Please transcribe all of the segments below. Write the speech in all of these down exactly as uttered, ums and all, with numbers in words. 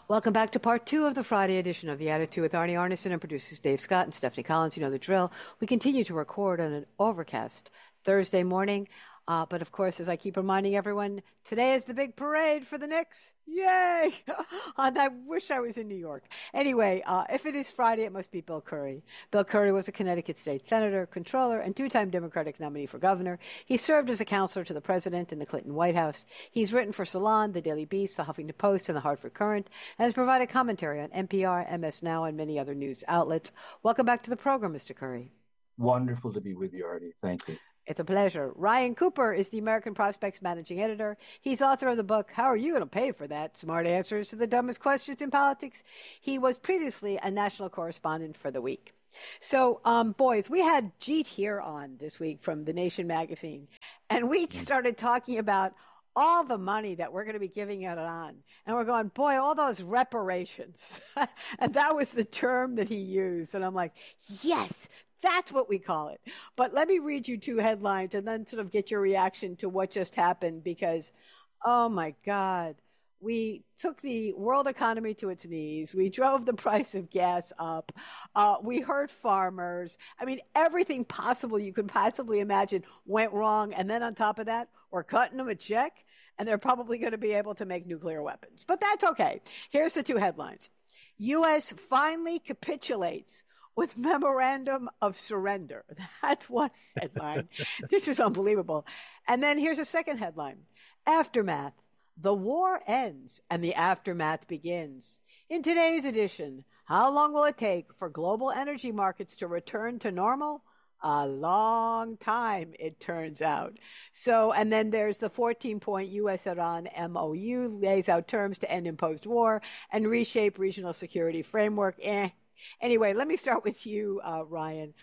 Welcome back to part two of the Friday edition of The Attitude with Arnie Arneson and producers Dave Scott and Stephanie Collins. You know the drill. We continue to record on an overcast Thursday morning. Uh, but of course, as I keep reminding everyone, today is the big parade for the Knicks. Yay! And I wish I was in New York. Anyway, uh, if it is Friday, it must be Bill Curry. Bill Curry was a Connecticut state senator, controller, and two-time Democratic nominee for governor. He served as a counselor to the president in the Clinton White House. He's written for Salon, The Daily Beast, The Huffington Post, and The Hartford Courant, and has provided commentary on N P R, M S Now, and many other news outlets. Welcome back to the program, Mister Curry. Wonderful to be with you, Artie. Thank you. It's a pleasure. Ryan Cooper is the American Prospects managing editor. He's author of the book, How Are You Going to Pay for That? Smart Answers to the Dumbest Questions in Politics. He was previously a national correspondent for The Week. So, um, boys, we had Jeet here on this week from The Nation magazine, and we started talking about all the money that we're going to be giving out on. And we're going, boy, all those reparations. And that was the term that he used. And I'm like, yes, that's what we call it. But let me read you two headlines and then sort of get your reaction to what just happened because, oh my God, we took the world economy to its knees. We drove the price of gas up. Uh, we hurt farmers. I mean, everything possible you could possibly imagine went wrong. And then on top of that, we're cutting them a check and they're probably going to be able to make nuclear weapons. But that's okay. Here's the two headlines. U S finally capitulates with memorandum of surrender. That's one headline. This is unbelievable. And then here's a second headline. Aftermath. The war ends and the aftermath begins. In today's edition, how long will it take for global energy markets to return to normal? A long time, it turns out. So, and then there's the fourteen-point U S Iran M O U, lays out terms to end imposed war and reshape regional security framework. Eh. Anyway, let me start with you, uh, Ryan.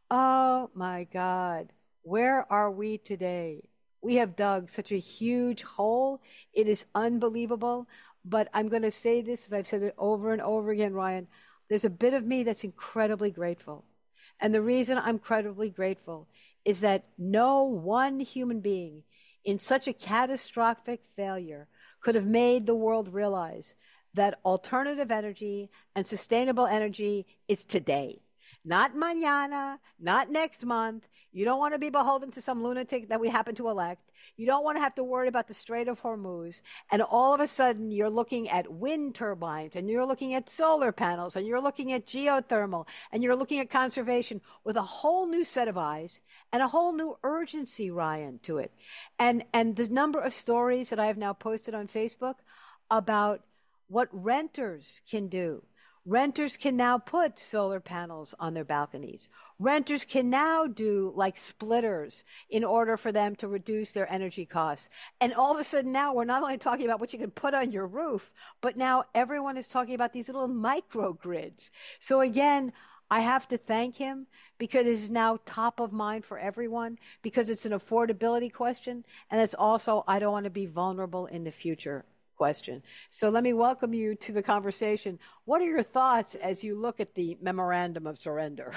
Oh, my God. Where are we today? We have dug such a huge hole. It is unbelievable. But I'm going to say this, as I've said it over and over again, Ryan. There's a bit of me that's incredibly grateful. And the reason I'm incredibly grateful is that no one human being in such a catastrophic failure could have made the world realize that alternative energy and sustainable energy is today. Not mañana, not next month. You don't want to be beholden to some lunatic that we happen to elect. You don't want to have to worry about the Strait of Hormuz. And all of a sudden, you're looking at wind turbines, and you're looking at solar panels, and you're looking at geothermal, and you're looking at conservation with a whole new set of eyes and a whole new urgency, Ryan, to it. And, and the number of stories that I have now posted on Facebook about what renters can do. Renters can now put solar panels on their balconies. Renters can now do like splitters in order for them to reduce their energy costs. And all of a sudden now we're not only talking about what you can put on your roof, but now everyone is talking about these little microgrids. So again, I have to thank him because it is now top of mind for everyone because it's an affordability question. And it's also, I don't want to be vulnerable in the future question. So let me welcome you to the conversation. What are your thoughts as you look at the memorandum of surrender?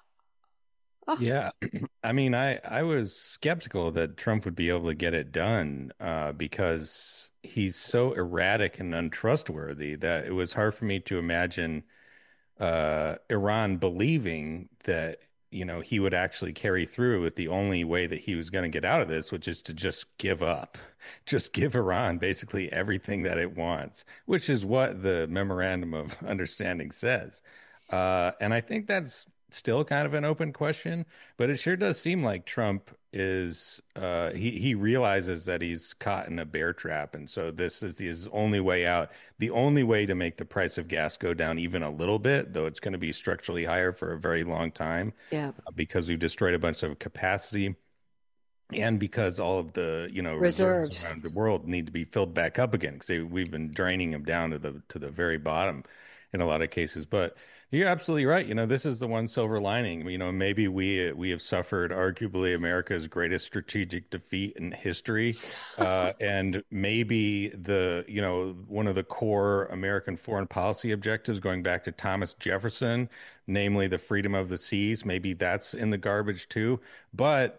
Yeah, I mean, I I was skeptical that Trump would be able to get it done uh, because he's so erratic and untrustworthy that it was hard for me to imagine uh, Iran believing that, you know, he would actually carry through with the only way that he was going to get out of this, which is to just give up, just give Iran basically everything that it wants, which is what the memorandum of understanding says. Uh, and I think that's still kind of an open question, but it sure does seem like Trump is uh, he he realizes that he's caught in a bear trap, and so this is his only way out. The only way to make the price of gas go down even a little bit, though it's going to be structurally higher for a very long time, Yeah. uh, because we've destroyed a bunch of capacity, and because all of the you know reserves Reserves. around the world need to be filled back up again because we've been draining them down to the to the very bottom in a lot of cases. But you're absolutely right. You know, this is the one silver lining. You know, maybe we we have suffered arguably America's greatest strategic defeat in history, uh, and maybe the you know one of the core American foreign policy objectives, going back to Thomas Jefferson, namely the freedom of the seas. Maybe that's in the garbage too. But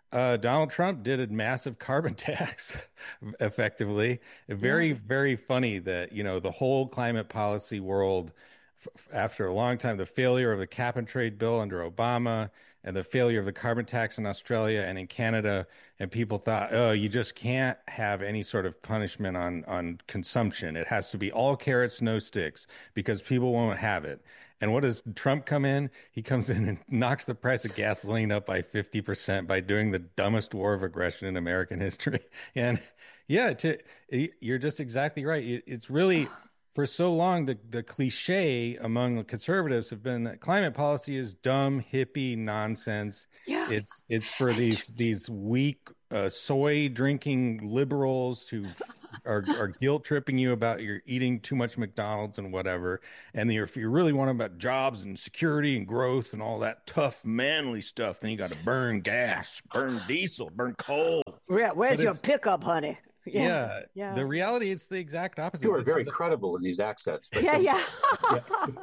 Uh, Donald Trump did a massive carbon tax, effectively. Very, Yeah. very funny that, you know, the whole climate policy world, f after a long time, the failure of the cap and trade bill under Obama and the failure of the carbon tax in Australia and in Canada, and people thought, oh, you just can't have any sort of punishment on on consumption. It has to be all carrots, no sticks, because people won't have it. And what does Trump come in? He comes in and knocks the price of gasoline up by fifty percent by doing the dumbest war of aggression in American history. And yeah, to, you're just exactly right. It, it's really, for so long, the, the cliche among conservatives have been that climate policy is dumb, hippie nonsense. Yeah. It's it's for these these weak uh, soy drinking liberals who are are guilt tripping you about you're eating too much McDonald's and whatever. And if you really want about jobs and security and growth and all that tough manly stuff, then you got to burn gas, burn diesel, burn coal. Yeah, where's But your it's pickup, honey? yeah, Yeah. Yeah. the reality it's the exact opposite. You are This very is a- credible in these accents. But Yeah, yeah. yeah.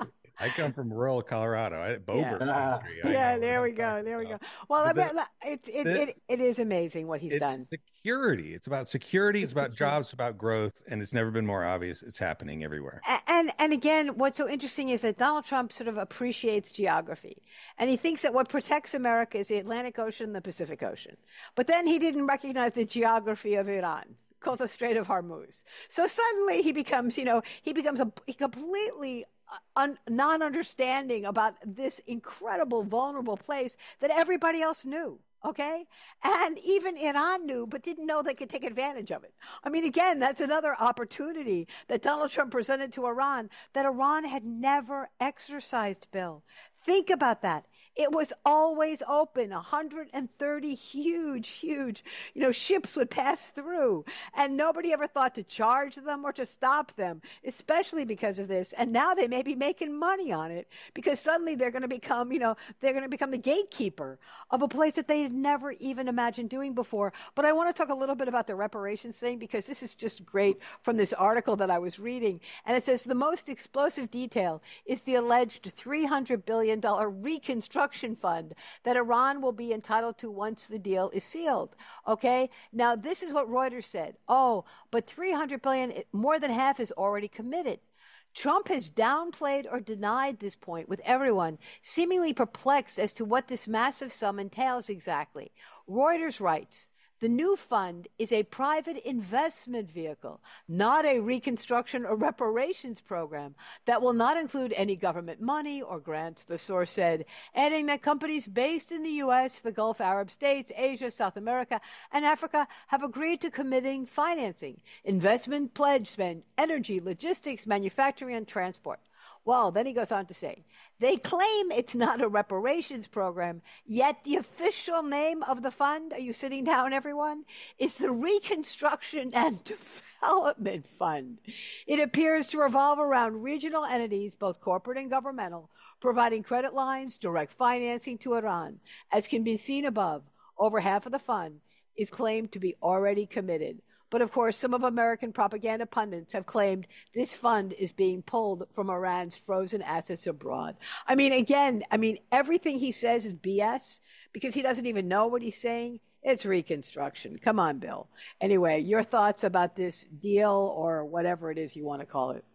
I come from rural Colorado, I, Bober Yeah. country. I Yeah, know there what we I'm go. talking There we go. about. Well, I But mean, it, it, the- it, it is amazing what he's It's done. security. It's about security. It's It's about security. jobs. It's about growth, and it's never been more obvious. It's happening everywhere. A- And and again, what's so interesting is that Donald Trump sort of appreciates geography, and he thinks that what protects America is the Atlantic Ocean and the Pacific Ocean. But then he didn't recognize the geography of Iran, called the Strait of Hormuz. So suddenly he becomes, you know, he becomes a he completely un, non-understanding about this incredible, vulnerable place that everybody else knew. Okay. And even Iran knew, but didn't know they could take advantage of it. I mean, again, that's another opportunity that Donald Trump presented to Iran that Iran had never exercised, Bill. Think about that. It was always open. one hundred thirty huge, huge, you know, ships would pass through, and nobody ever thought to charge them or to stop them, especially because of this. And now they may be making money on it because suddenly they're going to become, you know, they're going to become the gatekeeper of a place that they had never even imagined doing before. But I want to talk a little bit about the reparations thing because this is just great from this article that I was reading. And it says the most explosive detail is the alleged three hundred billion dollars reconstruction fund that Iran will be entitled to once the deal is sealed. Okay. Now, this is what Reuters said. Oh, but three hundred billion dollars, more than half is already committed. Trump has downplayed or denied this point with everyone seemingly perplexed as to what this massive sum entails exactly. Reuters writes, the new fund is a private investment vehicle, not a reconstruction or reparations program that will not include any government money or grants, the source said, adding that companies based in the U S, the Gulf Arab states, Asia, South America, and Africa have agreed to committing financing, investment pledge spend, energy, logistics, manufacturing, and transport. Well, then he goes on to say, they claim it's not a reparations program, yet the official name of the fund, are you sitting down, everyone, is the Reconstruction and Development Fund. It appears to revolve around regional entities, both corporate and governmental, providing credit lines, direct financing to Iran. As can be seen above, over half of the fund is claimed to be already committed. But of course, some of American propaganda pundits have claimed this fund is being pulled from Iran's frozen assets abroad. I mean, again, I mean, everything he says is B S because he doesn't even know what he's saying. It's reconstruction. Come on, Bill. Anyway, your thoughts about this deal or whatever it is you want to call it.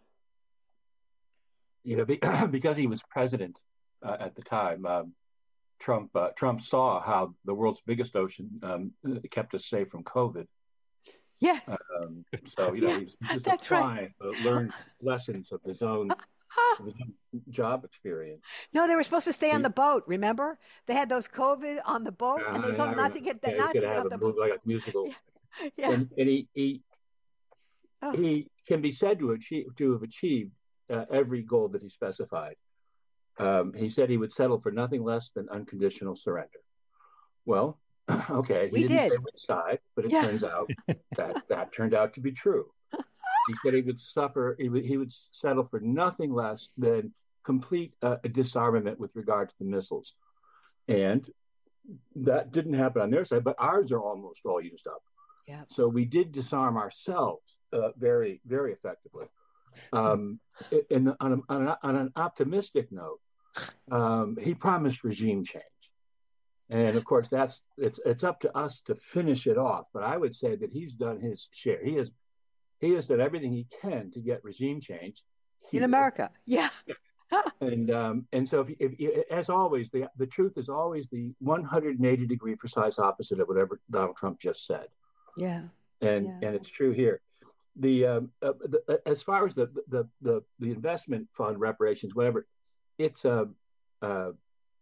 You know, because he was president uh, at the time, um, Trump uh, Trump saw how the world's biggest ocean um, kept us safe from COVID. Yeah. Um, so, you know, Yeah, he's just that's applying, right. uh, learned lessons of his own, of his own job experience. No, they were supposed to stay on the boat. Remember, they had those COVID on the boat, Uh, and they told them not to get that, yeah, not to get off the boat. Like a musical, yeah, yeah. And, and he he, oh. he can be said to achieve to have achieved uh, every goal that he specified. Um, he said he would settle for nothing less than unconditional surrender. Well, okay, he we didn't did. say which side, but it yeah. turns out that that turned out to be true. He said he would suffer, he would, he would settle for nothing less than complete uh, disarmament with regard to the missiles. And that didn't happen on their side, but ours are almost all used up. Yeah. So we did disarm ourselves uh, very, very effectively. Um, and on, on, an, on an optimistic note, um, he promised regime change. And of course, that's it's it's up to us to finish it off. But I would say that he's done his share. He has he has done everything he can to get regime change in here. America. Yeah. and um, and so, if, if, as always, the the truth is always the one hundred eighty degree precise opposite of whatever Donald Trump just said. Yeah. And yeah. and it's true here. The, um, uh, the as far as the, the the the investment fund reparations, whatever, it's a uh, uh,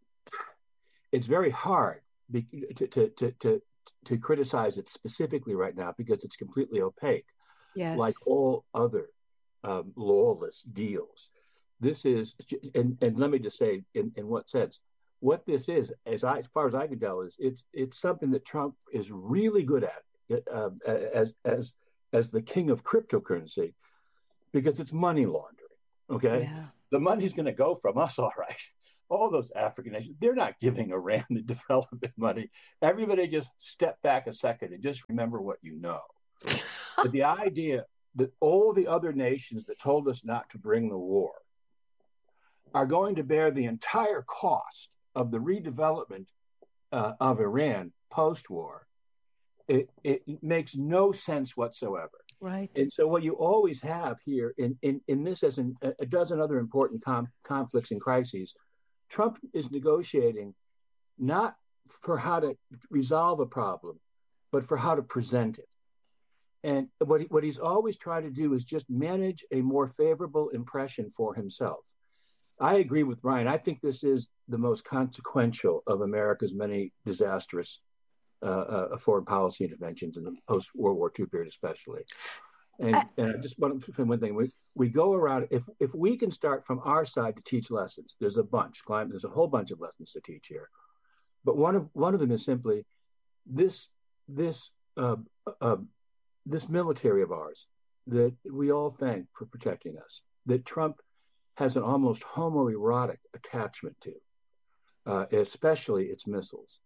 it's very hard to, to to to to criticize it specifically right now because it's completely opaque. Yes. Like all other um, lawless deals, this is, and and let me just say, in, in what sense, what this is, as I as far as I can tell, is it's it's something that Trump is really good at, uh, as as as the king of cryptocurrency, because it's money laundering. Okay, yeah. The money's going to go from us, all right. All those African nations, they're not giving Iran the development money. Everybody just step back a second and just remember what you know. But the idea that all the other nations that told us not to bring the war are going to bear the entire cost of the redevelopment uh, of Iran post-war, it, it makes no sense whatsoever. Right. And so what you always have here in, in, in this, as in a dozen other important com- conflicts and crises, Trump is negotiating not for how to resolve a problem, but for how to present it. And what he, what he's always tried to do is just manage a more favorable impression for himself. I agree with Ryan. I think this is the most consequential of America's many disastrous uh, uh, foreign policy interventions in the post-World War Two period, especially. And, uh, and I just want to say one thing. We, we go around, if if we can start from our side to teach lessons, there's a bunch, there's a whole bunch of lessons to teach here. But one of one of them is simply this, this, uh, uh, this military of ours that we all thank for protecting us, that Trump has an almost homoerotic attachment to, uh, especially its missiles.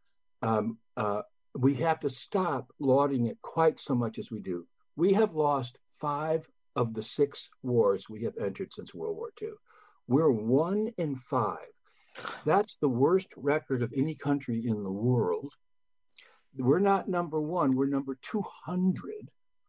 Um, uh, we have to stop lauding it quite so much as we do. We have lost five of the six wars we have entered since World War Two. We're one in five. That's the worst record of any country in the world. We're not number one, we're number two hundred.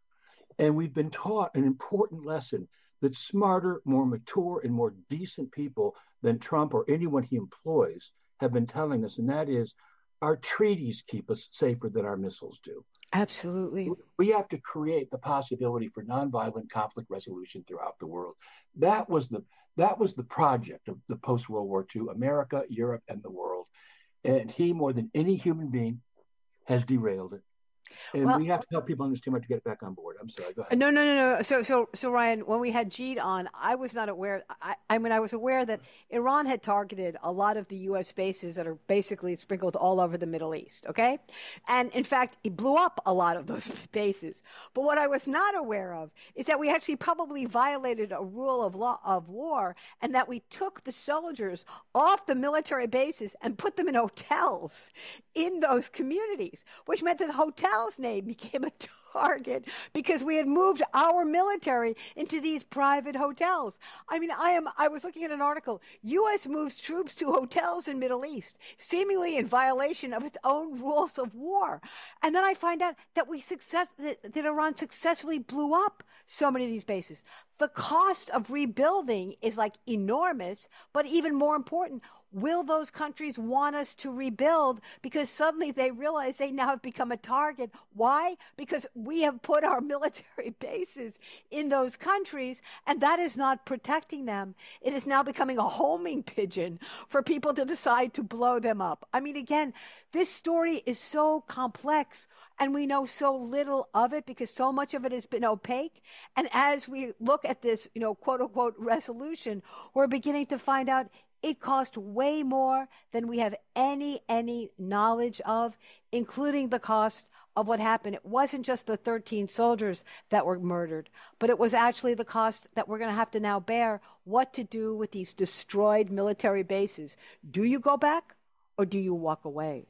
And we've been taught an important lesson that smarter, more mature, and more decent people than Trump or anyone he employs have been telling us, and that is our treaties keep us safer than our missiles do. Absolutely. We have to create the possibility for nonviolent conflict resolution throughout the world. That was the that was the project of the post-World War Two, America, Europe, and the world. And he, more than any human being, has derailed it. And well, we have to help people understand how to get it back on board. I'm sorry. Go ahead. No, no, no, no. So, so, so, Ryan, when we had Jeet on, I was not aware. I, I mean, I was aware that Iran had targeted a lot of the U S bases that are basically sprinkled all over the Middle East. Okay, and in fact, it blew up a lot of those bases. But what I was not aware of is that we actually probably violated a rule of law of war, and that we took the soldiers off the military bases and put them in hotels in those communities, which meant that the hotel's name became a target because we had moved our military into these private hotels. I mean, I am. I was looking at an article. U S moves troops to hotels in Middle East, seemingly in violation of its own rules of war. And then I find out that we success that, that Iran successfully blew up so many of these bases. The cost of rebuilding is like enormous, but even more important, will those countries want us to rebuild? Because suddenly they realize they now have become a target. Why? Because we have put our military bases in those countries, and that is not protecting them. It is now becoming a homing pigeon for people to decide to blow them up. I mean, again, this story is so complex, and we know so little of it because so much of it has been opaque. And as we look at this, you know, quote unquote resolution, we're beginning to find out it cost way more than we have any, any knowledge of, including the cost of what happened. It wasn't just the thirteen soldiers that were murdered, but it was actually the cost that we're going to have to now bear, what to do with these destroyed military bases. Do you go back or do you walk away?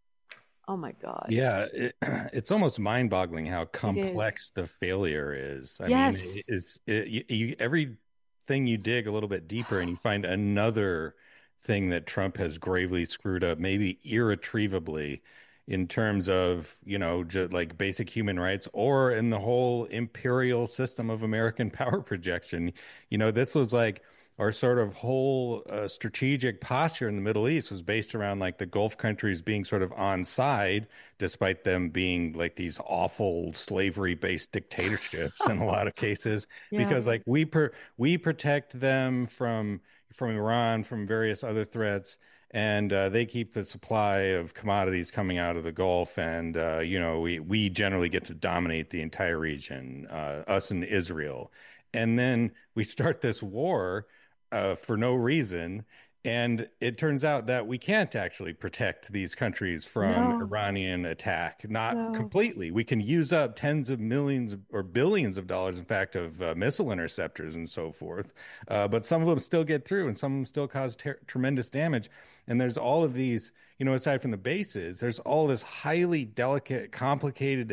Oh, my God. Yeah, it, it's almost mind-boggling how complex the failure is. I yes. mean, it, it's it, you, you, everything you dig a little bit deeper and you find another thing that Trump has gravely screwed up, maybe irretrievably, in terms of, you know, just like basic human rights or in the whole imperial system of American power projection. You know, this was like our sort of whole uh, strategic posture in the Middle East was based around like the Gulf countries being sort of on side, despite them being like these awful slavery-based dictatorships in a lot of cases, Yeah. because like we per we protect them from from Iran, from various other threats, and uh, they keep the supply of commodities coming out of the Gulf, and uh, you know we we generally get to dominate the entire region, uh, us and Israel, and then we start this war uh, for no reason. And it turns out that we can't actually protect these countries from No. Iranian attack, not No. completely. We can use up tens of millions of, or billions of dollars, in fact, of uh, missile interceptors and so forth. Uh, but some of them still get through and some of them still cause ter- tremendous damage. And there's all of these, you know, aside from the bases, there's all this highly delicate, complicated